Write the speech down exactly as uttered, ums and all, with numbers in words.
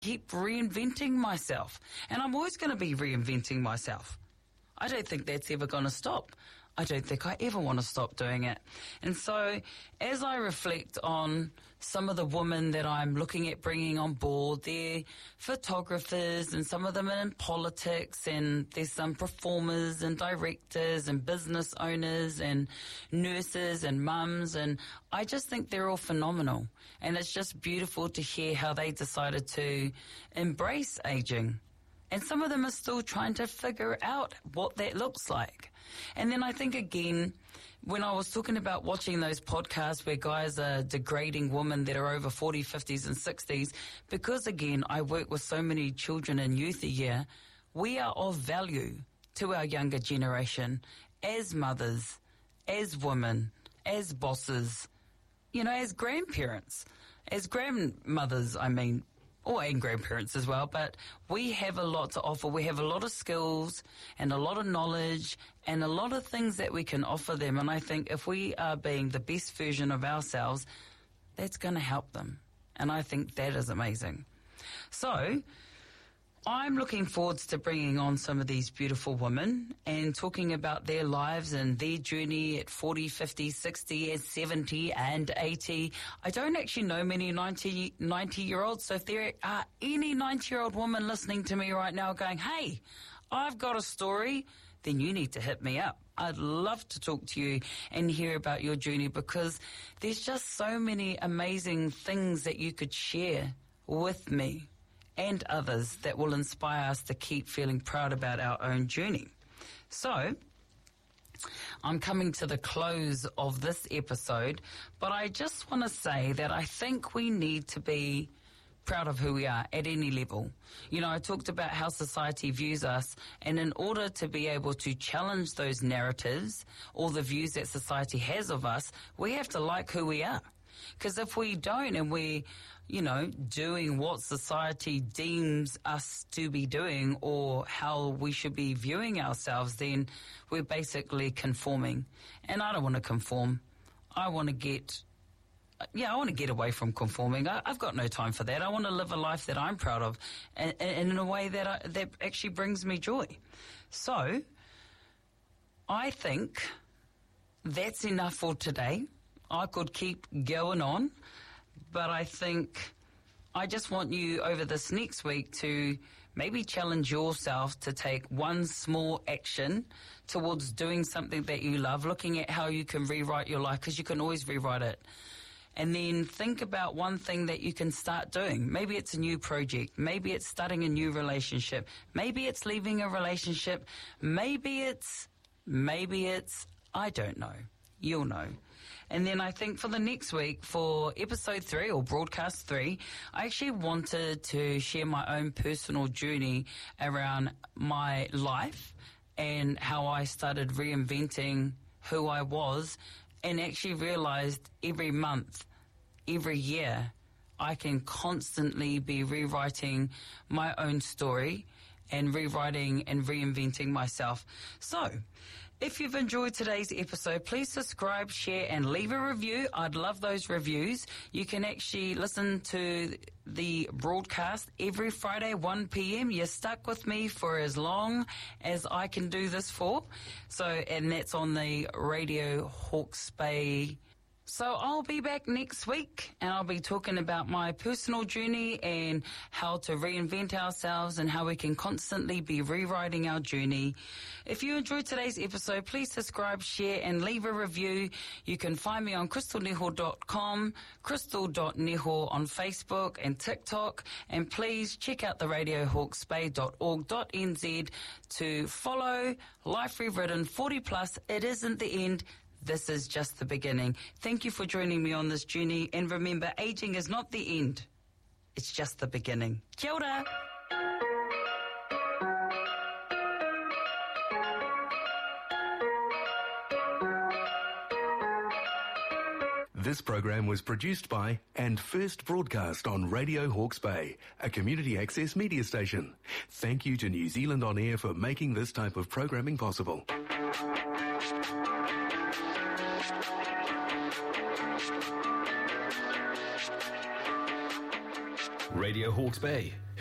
keep reinventing myself. And I'm always going to be reinventing myself. I don't think that's ever going to stop. I don't think I ever want to stop doing it. And so as I reflect on some of the women that I'm looking at bringing on board, they're photographers and some of them are in politics, and there's some performers and directors and business owners and nurses and mums, and I just think they're all phenomenal. And it's just beautiful to hear how they decided to embrace aging. And some of them are still trying to figure out what that looks like. And then I think, again, when I was talking about watching those podcasts where guys are degrading women that are over forty, fifties and sixties, because, again, I work with so many children and youth a year, we are of value to our younger generation as mothers, as women, as bosses, you know, as grandparents, as grandmothers, I mean, or and grandparents as well, but we have a lot to offer. We have a lot of skills and a lot of knowledge and a lot of things that we can offer them. And I think if we are being the best version of ourselves, that's going to help them. And I think that is amazing. So I'm looking forward to bringing on some of these beautiful women and talking about their lives and their journey at forty, fifty, sixty, and seventy and eighty. I don't actually know many ninety, ninety-year-olds, so if there are any ninety-year-old woman listening to me right now going, hey, I've got a story, then you need to hit me up. I'd love to talk to you and hear about your journey, because there's just so many amazing things that you could share with me and others that will inspire us to keep feeling proud about our own journey. So, I'm coming to the close of this episode, but I just want to say that I think we need to be proud of who we are at any level. You know, I talked about how society views us, and in order to be able to challenge those narratives or the views that society has of us, we have to like who we are. Because if we don't, and we, you know, doing what society deems us to be doing or how we should be viewing ourselves, then we're basically conforming. And I don't want to conform. I want to get, yeah, I want to get away from conforming. I, I've got no time for that. I want to live a life that I'm proud of, and, and in a way that I, that actually brings me joy. So I think that's enough for today. I could keep going on, but I think I just want you over this next week to maybe challenge yourself to take one small action towards doing something that you love, looking at how you can rewrite your life, because you can always rewrite it. And then think about one thing that you can start doing. Maybe it's a new project. Maybe it's starting a new relationship. Maybe it's leaving a relationship. Maybe it's, maybe it's, I don't know. You'll know. And then I think for the next week, for episode three or broadcast three, I actually wanted to share my own personal journey around my life and how I started reinventing who I was, and actually realized every month, every year, I can constantly be rewriting my own story and rewriting and reinventing myself. So, if you've enjoyed today's episode, please subscribe, share, and leave a review. I'd love those reviews. You can actually listen to the broadcast every Friday, one p.m. You're stuck with me for as long as I can do this for. So, and that's on the Radio Hawke's Bay. So I'll be back next week, and I'll be talking about my personal journey and how to reinvent ourselves and how we can constantly be rewriting our journey. If you enjoyed today's episode, please subscribe, share, and leave a review. You can find me on crystal neho dot com, crystal dot neho on Facebook and TikTok, and please check out the radio hawke's bay dot org dot n z to follow Life Rewritten forty plus. It isn't the end. This is just the beginning. Thank you for joining me on this journey. And remember, aging is not the end. It's just the beginning. Kia ora. This program was produced by and first broadcast on Radio Hawke's Bay, a community access media station. Thank you to New Zealand On Air for making this type of programming possible. Radio Radio Hawke's Bay.